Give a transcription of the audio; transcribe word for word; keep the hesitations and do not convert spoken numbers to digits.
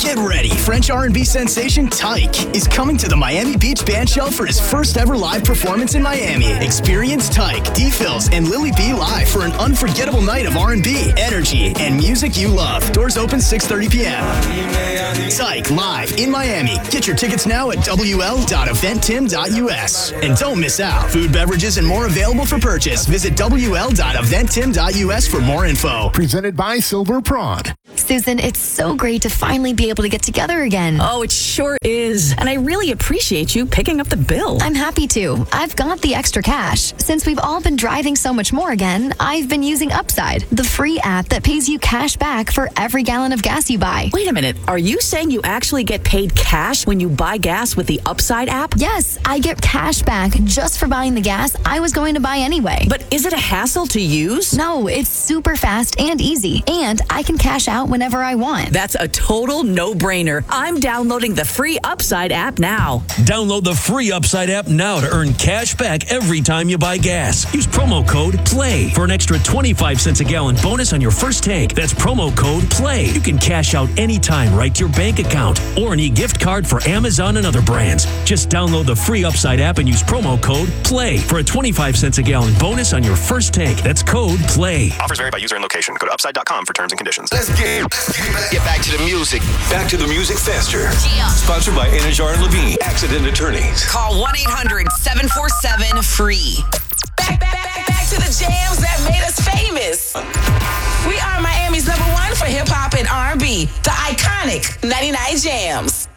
Get ready. French R and B sensation Tyke is coming to the Miami Beach Bandshell for his first ever live performance in Miami. Experience Tyke, D-Fills, and Lily B live for an unforgettable night of R and B, energy, and music you love. Doors open six thirty p.m. Tyke live in Miami. Get your tickets now at w l dot event tim dot u s. And don't miss out. Food, beverages, and more available for purchase. Visit w l dot event tim dot u s for more info. Presented by Silver Prawn. Susan, it's so great to finally be able to get together again. Oh, it sure is. And I really appreciate you picking up the bill. I'm happy to. I've got the extra cash. Since we've all been driving so much more again, I've been using Upside, the free app that pays you cash back for every gallon of gas you buy. Wait a minute. Are you saying you actually get paid cash when you buy gas with the Upside app? Yes, I get cash back just for buying the gas I was going to buy anyway. But is it a hassle to use? No, it's super fast and easy, and I can cash out whenever I want. That's a total no-brainer. I'm downloading the free Upside app now. Download the free Upside app now to earn cash back every time you buy gas. Use promo code PLAY for an extra twenty-five cents a gallon bonus on your first tank. That's promo code PLAY. You can cash out anytime right to your bank account or an e-gift card for Amazon and other brands. Just download the free Upside app and use promo code PLAY for a twenty-five cents a gallon bonus on your first tank. That's code PLAY. Offers vary by user and location. Go to upside dot com for terms and conditions. Let's get, let's get, back. Get back to the music. Back to the music faster. Yeah. Sponsored by Anajar and Levine. Accident Attorneys. Call one eight hundred seven four seven free. Back, back, back, back to the jams that made us famous. We are Miami's number one for hip hop and R and B. The iconic ninety-nine Jams.